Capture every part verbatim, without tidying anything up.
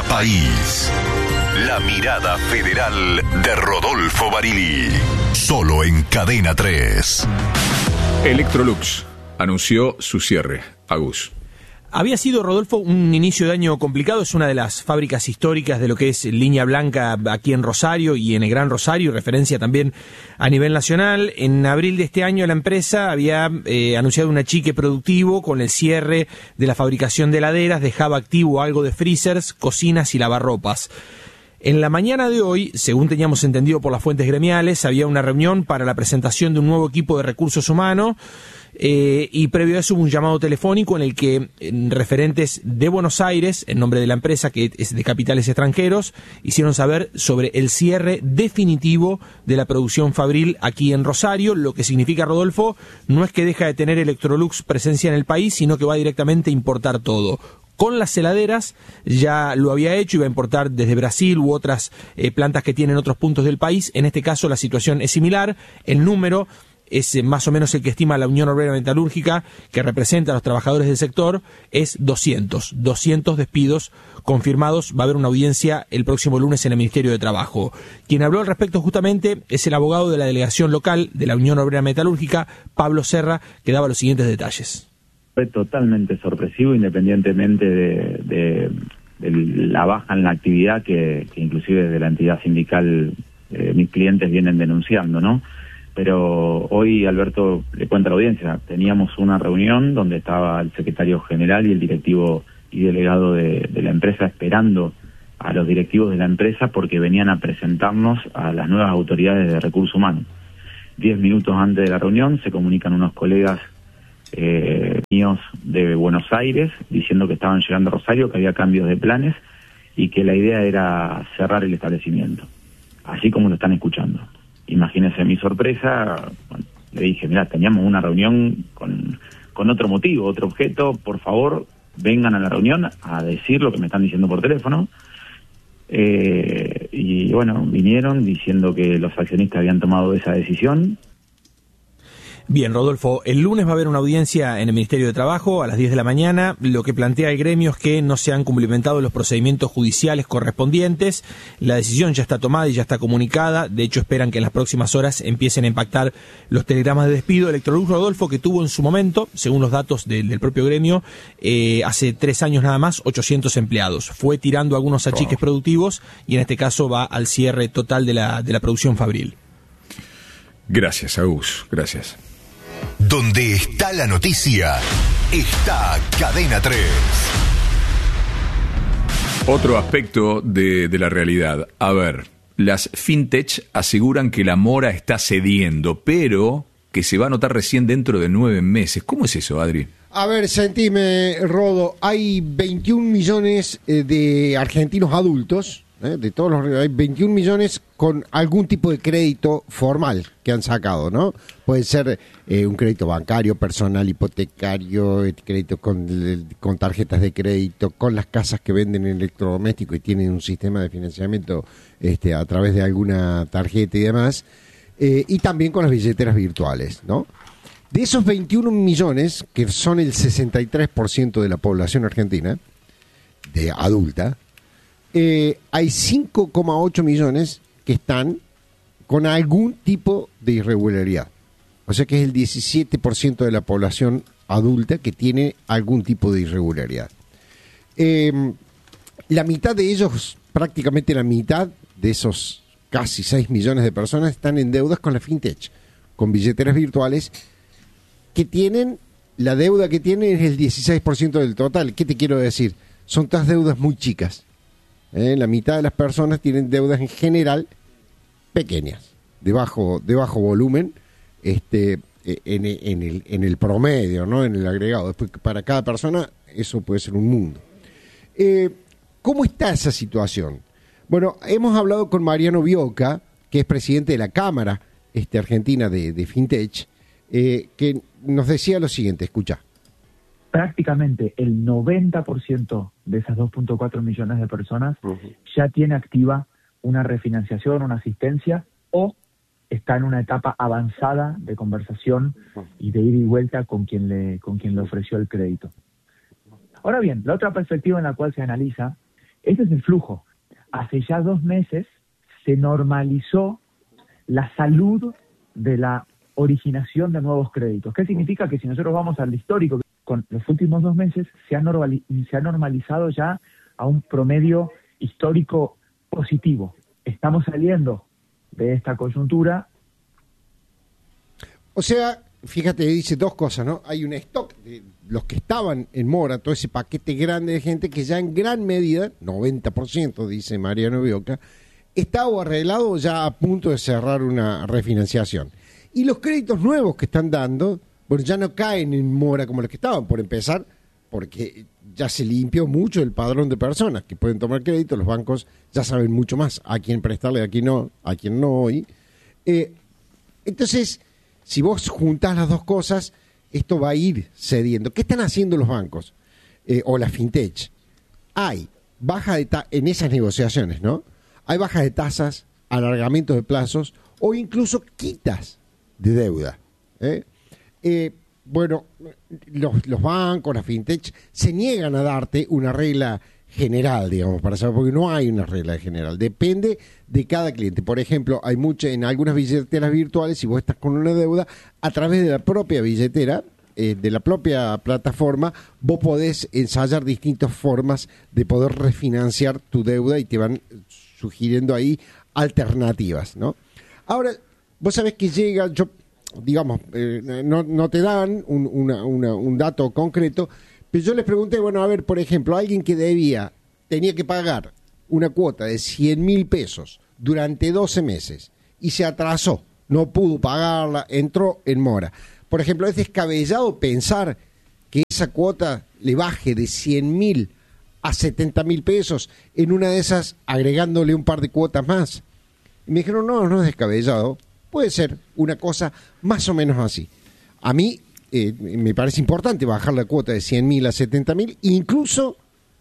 país. La mirada federal de Rodolfo Barili. Solo en Cadena tres. Electrolux anunció su cierre. Agus. Había sido, Rodolfo, un inicio de año complicado. Es una de las fábricas históricas de lo que es Línea Blanca aquí en Rosario y en el Gran Rosario, referencia también a nivel nacional. En abril de este año la empresa había eh, anunciado un achique productivo con el cierre de la fabricación de heladeras, dejaba activo algo de freezers, cocinas y lavarropas. En la mañana de hoy, según teníamos entendido por las fuentes gremiales, había una reunión para la presentación de un nuevo equipo de recursos humanos. Eh, y previo a eso hubo un llamado telefónico en el que en referentes de Buenos Aires, en nombre de la empresa que es de capitales extranjeros, hicieron saber sobre el cierre definitivo de la producción fabril aquí en Rosario. Lo que significa, Rodolfo, no es que deja de tener Electrolux presencia en el país, sino que va directamente a importar todo. Con las heladeras ya lo había hecho, iba a importar desde Brasil u otras eh, plantas que tienen otros puntos del país. En este caso la situación es similar, el número es más o menos el que estima la Unión Obrera Metalúrgica, que representa a los trabajadores del sector, es doscientos. doscientos despidos confirmados. Va a haber una audiencia el próximo lunes en el Ministerio de Trabajo. Quien habló al respecto justamente es el abogado de la delegación local de la Unión Obrera Metalúrgica, Pablo Serra, que daba los siguientes detalles. Fue totalmente sorpresivo, independientemente de, de, de la baja en la actividad que, que inclusive desde la entidad sindical eh, mis clientes vienen denunciando, ¿no? Pero hoy, Alberto, le cuento a la audiencia, teníamos una reunión donde estaba el secretario general y el directivo y delegado de, de la empresa esperando a los directivos de la empresa porque venían a presentarnos a las nuevas autoridades de recursos humanos. Diez minutos antes de la reunión se comunican unos colegas eh, míos de Buenos Aires diciendo que estaban llegando a Rosario, que había cambios de planes y que la idea era cerrar el establecimiento, así como lo están escuchando. Imagínense mi sorpresa, bueno, le dije, mirá, teníamos una reunión con, con otro motivo, otro objeto, por favor, vengan a la reunión a decir lo que me están diciendo por teléfono. Eh, y bueno, vinieron diciendo que los accionistas habían tomado esa decisión. Bien, Rodolfo, el lunes va a haber una audiencia en el Ministerio de Trabajo a las diez de la mañana. Lo que plantea el gremio es que no se han cumplimentado los procedimientos judiciales correspondientes. La decisión ya está tomada y ya está comunicada. De hecho, esperan que en las próximas horas empiecen a impactar los telegramas de despido. Electrolux, Rodolfo, que tuvo en su momento, según los datos del, del propio gremio, eh, hace tres años nada más, ochocientos empleados. Fue tirando algunos achiques oh. productivos y en este caso va al cierre total de la, de la producción fabril. Gracias, Agus. Gracias. Donde está la noticia, está Cadena tres. Otro aspecto de, de la realidad. A ver, las fintech aseguran que la mora está cediendo, pero que se va a notar recién dentro de nueve meses. ¿Cómo es eso, Adri? A ver, sentime, Rodo, hay veintiún millones de argentinos adultos, ¿eh? de todos los hay veintiún millones con algún tipo de crédito formal que han sacado, ¿no? Puede ser eh, un crédito bancario, personal, hipotecario, crédito con, con tarjetas de crédito, con las casas que venden electrodomésticos y tienen un sistema de financiamiento este, a través de alguna tarjeta y demás, eh, y también con las billeteras virtuales, ¿no? De esos veintiún millones, que son el sesenta y tres por ciento de la población argentina, de adulta, eh, hay cinco coma ocho millones que están con algún tipo de irregularidad. O sea que es el diecisiete por ciento de la población adulta que tiene algún tipo de irregularidad. Eh, la mitad de ellos, prácticamente la mitad de esos casi seis millones de personas están en deudas con la fintech, con billeteras virtuales, que tienen, la deuda que tienen es el dieciséis por ciento del total. ¿Qué te quiero decir? Son todas deudas muy chicas. ¿Eh? La mitad de las personas tienen deudas en general pequeñas, de bajo, de bajo volumen, este, en, en, el, en el promedio, ¿no? En el agregado. Después, para cada persona, eso puede ser un mundo. Eh, ¿Cómo está esa situación? Bueno, hemos hablado con Mariano Bioca, que es presidente de la Cámara este, Argentina de, de Fintech, eh, que nos decía lo siguiente, escucha. Prácticamente el noventa por ciento de esas dos punto cuatro millones de personas uh-huh. ya tiene activa una refinanciación, una asistencia, o está en una etapa avanzada de conversación y de ida y vuelta con quien le, con quien le ofreció el crédito. Ahora bien, la otra perspectiva en la cual se analiza Ese es el flujo. Hace ya dos meses se normalizó la salud de la originación de nuevos créditos. ¿Qué significa? Que si nosotros vamos al histórico, con los últimos dos meses se ha, normali- se ha normalizado ya a un promedio histórico positivo. Estamos saliendo de esta coyuntura. O sea, fíjate, dice dos cosas, ¿no? Hay un stock de los que estaban en mora, todo ese paquete grande de gente que ya en gran medida, noventa por ciento, dice Mariano Bioca, está o arreglado o ya a punto de cerrar una refinanciación. Y los créditos nuevos que están dando, bueno, ya no caen en mora como los que estaban, por empezar, porque ya se limpió mucho el padrón de personas que pueden tomar crédito. Los bancos ya saben mucho más a quién prestarle, a quién no, a quién no hoy. Eh, entonces, si vos juntás las dos cosas, esto va a ir cediendo. ¿Qué están haciendo los bancos eh, o la fintech? Hay baja de ta- en esas negociaciones, ¿no? Hay bajas de tasas, alargamientos de plazos o incluso quitas de deuda. ¿eh? Eh, bueno, los, los bancos, las fintech, se niegan a darte una regla general, digamos, para saber, porque no hay una regla general. Depende de cada cliente. Por ejemplo, hay mucho, en algunas billeteras virtuales, si vos estás con una deuda, a través de la propia billetera, eh, de la propia plataforma, vos podés ensayar distintas formas de poder refinanciar tu deuda y te van sugiriendo ahí alternativas, ¿no? Ahora, vos sabés que llega, yo, digamos, eh, no, no te dan un, una, una, un dato concreto, pero yo les pregunté, bueno, a ver, por ejemplo, alguien que debía, tenía que pagar una cuota de cien mil pesos durante doce meses y se atrasó, no pudo pagarla, entró en mora. Por ejemplo, es descabellado pensar que esa cuota le baje de cien mil a setenta mil pesos, en una de esas agregándole un par de cuotas más. Y me dijeron, no, no es descabellado, puede ser una cosa más o menos así. A mí eh, me parece importante bajar la cuota de cien mil a setenta mil, incluso,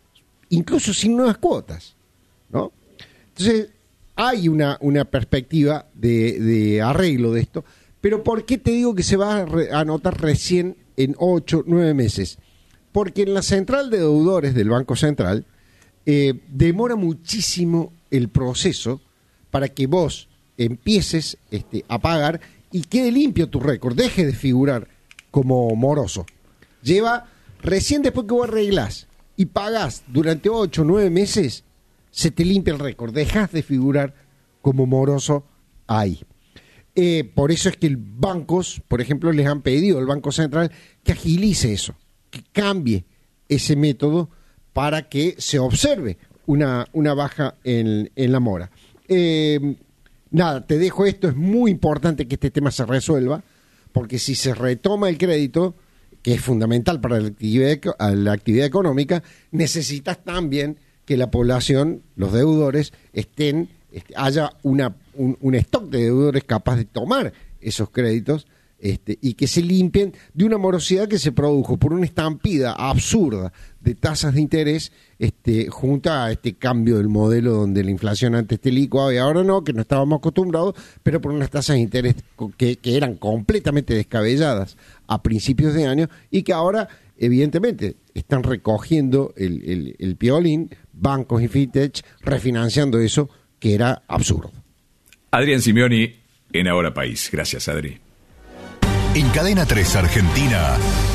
incluso sin nuevas cuotas, ¿no? Entonces, hay una, una perspectiva de, de arreglo de esto, pero ¿por qué te digo que se va a, re, a notar recién en ocho, nueve meses? Porque en la central de deudores del Banco Central eh, demora muchísimo el proceso para que vos empieces este, a pagar y quede limpio tu récord, deje de figurar como moroso. Lleva, recién después que vos arreglás y pagás durante ocho o nueve meses, se te limpia el récord, dejas de figurar como moroso ahí. Eh, por eso es que los bancos, por ejemplo, les han pedido al Banco Central que agilice eso, que cambie ese método para que se observe una, una baja en, en la mora. Eh, nada, te dejo esto, es muy importante que este tema se resuelva, porque si se retoma el crédito, que es fundamental para la actividad, la actividad económica, necesitas también que la población, los deudores, estén, este, haya una, un, un stock de deudores capaz de tomar esos créditos, Este, y que se limpien de una morosidad que se produjo por una estampida absurda de tasas de interés este, junto a este cambio del modelo donde la inflación antes te licuaba y ahora no, que no estábamos acostumbrados, pero por unas tasas de interés que, que eran completamente descabelladas a principios de año y que ahora evidentemente están recogiendo el, el, el piolín, bancos y fintech refinanciando eso que era absurdo. Adrián Simeoni en Ahora País. Gracias, Adri. En Cadena tres Argentina,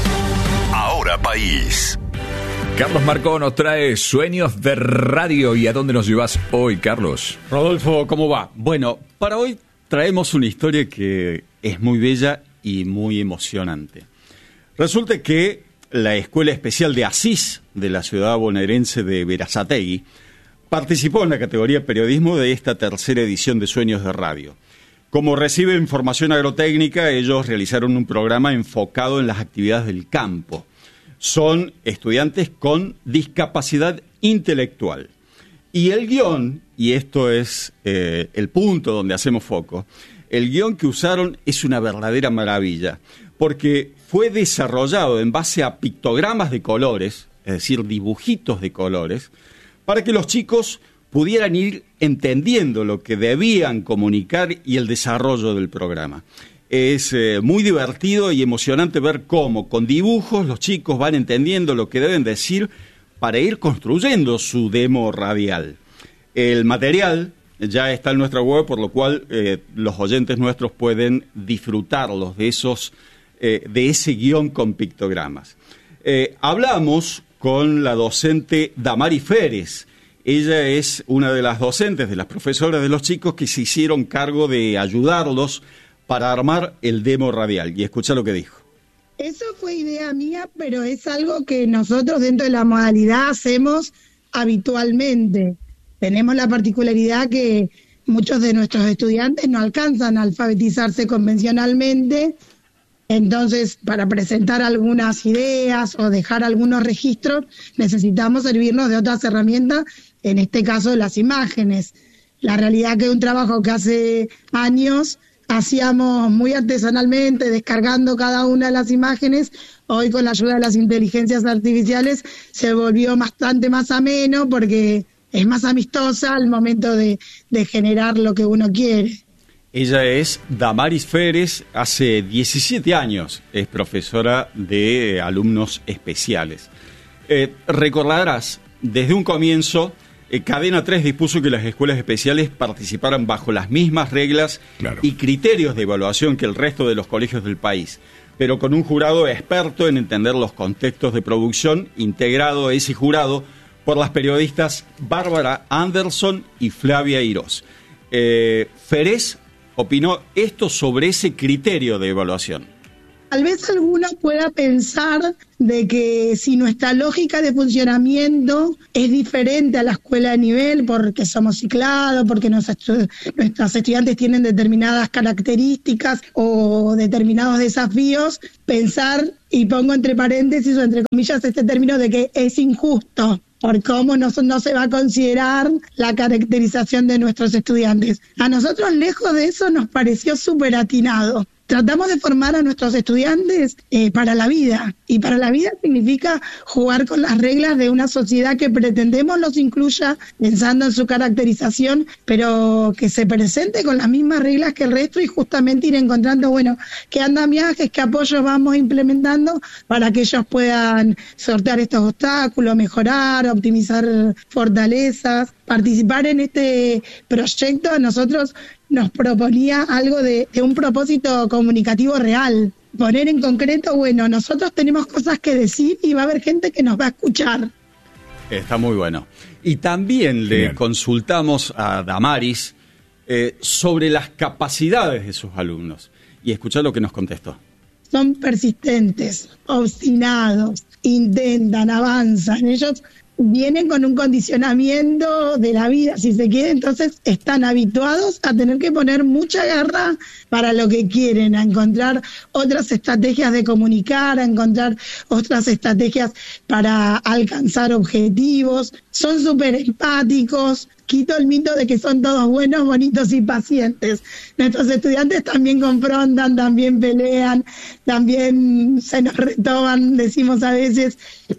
Ahora País. Carlos Marcó nos trae Sueños de Radio. ¿Y a dónde nos llevas hoy, Carlos? Rodolfo, ¿cómo va? Bueno, para hoy traemos una historia que es muy bella y muy emocionante. Resulta que la Escuela Especial de Asís de la ciudad bonaerense de Berazategui participó en la categoría Periodismo de esta tercera edición de Sueños de Radio. Como reciben formación agrotécnica, ellos realizaron un programa enfocado en las actividades del campo. Son estudiantes con discapacidad intelectual. Y el guión, y esto es eh, el punto donde hacemos foco, el guión que usaron es una verdadera maravilla, porque fue desarrollado en base a pictogramas de colores, es decir, dibujitos de colores, para que los chicos pudieran ir entendiendo lo que debían comunicar y el desarrollo del programa. Es eh, muy divertido y emocionante ver cómo, con dibujos, los chicos van entendiendo lo que deben decir para ir construyendo su demo radial. El material ya está en nuestra web, por lo cual eh, los oyentes nuestros pueden disfrutarlos de esos, eh, de ese guión con pictogramas. Eh, hablamos con la docente Damaris Férez. Ella es una de las docentes, de las profesoras de los chicos que se hicieron cargo de ayudarlos para armar el demo radial. Y escucha lo que dijo. Eso fue idea mía, pero es algo que nosotros dentro de la modalidad hacemos habitualmente. Tenemos la particularidad que muchos de nuestros estudiantes no alcanzan a alfabetizarse convencionalmente, entonces para presentar algunas ideas o dejar algunos registros necesitamos servirnos de otras herramientas, en este caso las imágenes. La realidad que es un trabajo que hace años hacíamos muy artesanalmente, descargando cada una de las imágenes. Hoy con la ayuda de las inteligencias artificiales se volvió bastante más ameno porque es más amistosa al momento de, de generar lo que uno quiere. Ella es Damaris Férez, hace diecisiete años es profesora de alumnos especiales. Eh, recordarás, desde un comienzo, eh, Cadena tres dispuso que las escuelas especiales participaran bajo las mismas reglas claro. y criterios de evaluación que el resto de los colegios del país, pero con un jurado experto en entender los contextos de producción, integrado ese jurado por las periodistas Bárbara Anderson y Flavia Irós. Eh, Férez opinó esto sobre ese criterio de evaluación. Tal vez alguno pueda pensar de que si nuestra lógica de funcionamiento es diferente a la escuela de nivel porque somos ciclados, porque nuestros, nuestros estudiantes tienen determinadas características o determinados desafíos, pensar, y pongo entre paréntesis o entre comillas este término de que es injusto por cómo no, no se va a considerar la caracterización de nuestros estudiantes. A nosotros, lejos de eso, nos pareció súper atinado. Tratamos de formar a nuestros estudiantes eh, para la vida, y para la vida significa jugar con las reglas de una sociedad que pretendemos los incluya pensando en su caracterización, pero que se presente con las mismas reglas que el resto y justamente ir encontrando, bueno, qué andamiajes, qué apoyos vamos implementando para que ellos puedan sortear estos obstáculos, mejorar, optimizar fortalezas. Participar en este proyecto a nosotros nos proponía algo de, de un propósito comunicativo real. Poner en concreto, bueno, nosotros tenemos cosas que decir y va a haber gente que nos va a escuchar. Está muy bueno. Y también le Bien. consultamos a Damaris eh, sobre las capacidades de sus alumnos. Y escuchá lo que nos contestó. Son persistentes, obstinados, intentan, avanzan. Ellos vienen con un condicionamiento de la vida, si se quiere, entonces están habituados a tener que poner mucha garra para lo que quieren, a encontrar otras estrategias de comunicar, a encontrar otras estrategias para alcanzar objetivos. Son súper empáticos. Quito el mito de que son todos buenos, bonitos y pacientes. Nuestros estudiantes también confrontan, también pelean, también se nos retoman, decimos a veces,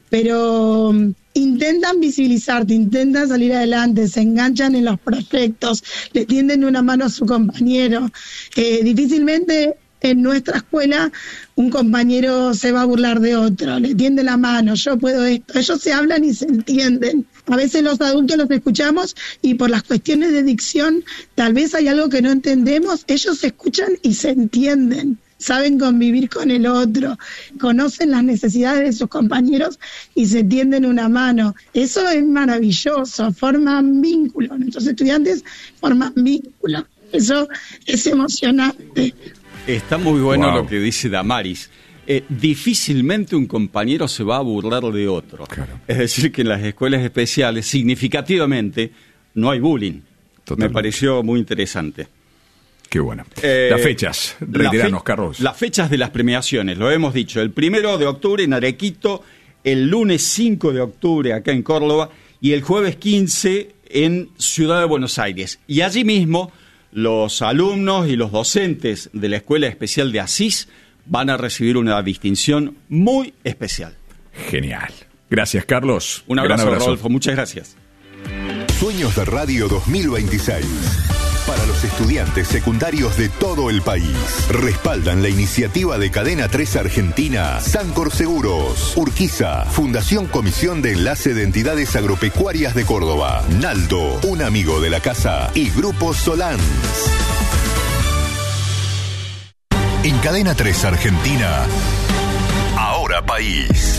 pero intentan visibilizarte, intentan salir adelante, se enganchan en los proyectos, le tienden una mano a su compañero. Eh, difícilmente en nuestra escuela un compañero se va a burlar de otro, le tiende la mano, yo puedo esto. Ellos se hablan y se entienden. A veces los adultos los escuchamos y por las cuestiones de dicción tal vez hay algo que no entendemos, ellos se escuchan y se entienden. Saben convivir con el otro, conocen las necesidades de sus compañeros y se tienden una mano. Eso es maravilloso, forman vínculos. Nuestros estudiantes forman vínculos. Eso es emocionante. Está muy bueno Wow. lo que dice Damaris. Eh, difícilmente un compañero se va a burlar de otro. Claro. Es decir, que en las escuelas especiales, significativamente, no hay bullying. Totalmente. Me pareció muy interesante. Qué bueno. Eh, las fechas, retiranos, la fe- Carlos. Las fechas de las premiaciones, lo hemos dicho. El primero de octubre en Arequito, el lunes cinco de octubre acá en Córdoba y el jueves quince en Ciudad de Buenos Aires. Y allí mismo, los alumnos y los docentes de la Escuela Especial de Asís van a recibir una distinción muy especial. Genial. Gracias, Carlos. Un Gran abrazo, abrazo. Rodolfo. Muchas gracias. Sueños de Radio dos mil veintiséis. para los estudiantes secundarios de todo el país. Respaldan la iniciativa de Cadena tres Argentina, Sancor Seguros, Urquiza, Fundación Comisión de Enlace de Entidades Agropecuarias de Córdoba, Naldo, un amigo de la casa y Grupo Solans. En Cadena tres Argentina, Ahora País.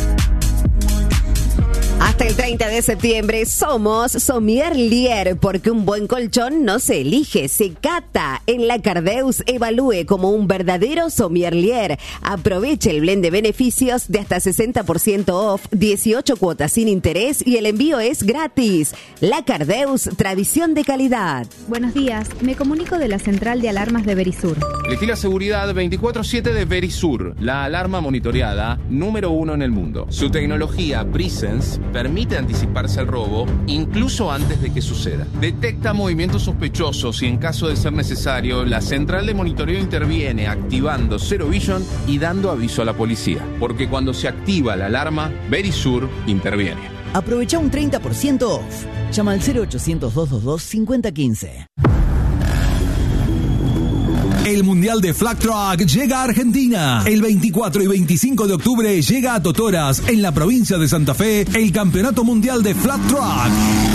Hasta el treinta de septiembre somos Sommelier, porque un buen colchón no se elige, se cata. En la Cardeus evalúe como un verdadero sommelier. Aproveche el blend de beneficios de hasta sesenta por ciento off, dieciocho cuotas sin interés y el envío es gratis. La Cardeus, tradición de calidad. Buenos días, me comunico de la central de alarmas de Verisur. Elegí la seguridad veinticuatro siete de Verisur, la alarma monitoreada número uno en el mundo. Su tecnología Presence permite anticiparse al robo incluso antes de que suceda. Detecta movimientos sospechosos y en caso de ser necesario, la central de monitoreo interviene activando Zero Vision y dando aviso a la policía. Porque cuando se activa la alarma, Verisur interviene. Aprovecha un treinta por ciento off. Llama al cero ochocientos, doscientos veintidós, cincuenta quince. El Mundial de Flag Track llega a Argentina. El veinticuatro y veinticinco de octubre llega a Totoras, en la provincia de Santa Fe, el Campeonato Mundial de Flag Track.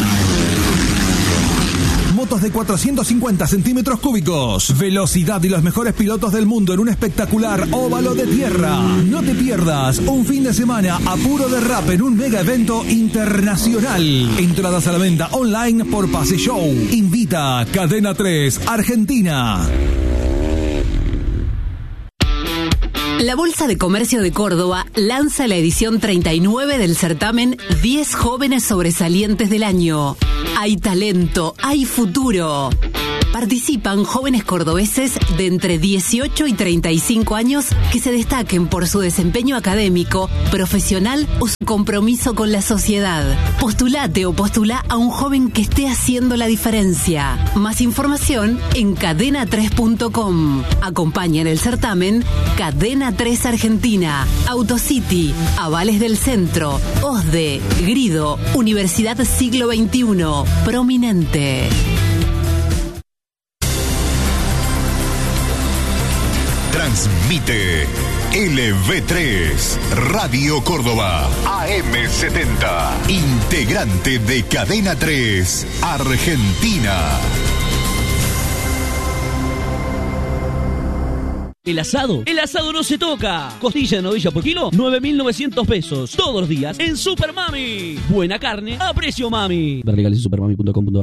Motos de cuatrocientos cincuenta centímetros cúbicos, velocidad y los mejores pilotos del mundo en un espectacular óvalo de tierra. No te pierdas un fin de semana a puro derrape en un mega evento internacional. Entradas a la venta online por Pase Show. Invita Cadena tres Argentina. La Bolsa de Comercio de Córdoba lanza la edición treinta y nueve del certamen diez jóvenes sobresalientes del año. Hay talento, hay futuro. Participan jóvenes cordobeses de entre dieciocho y treinta y cinco años que se destaquen por su desempeño académico, profesional o su compromiso con la sociedad. Postulate o postulá a un joven que esté haciendo la diferencia. Más información en cadena tres punto com. Acompaña en el certamen Cadena tres Argentina, Autocity, Avales del Centro, O S D E, Grido, Universidad Siglo veintiuno, Prominente. Transmite L V tres, Radio Córdoba, A M setenta, integrante de Cadena tres, Argentina. El asado, el asado no se toca. Costilla de novilla por kilo, nueve mil novecientos pesos. Todos los días en Super Mami. Buena carne a precio mami. Ver legales en supermami punto com punto ar.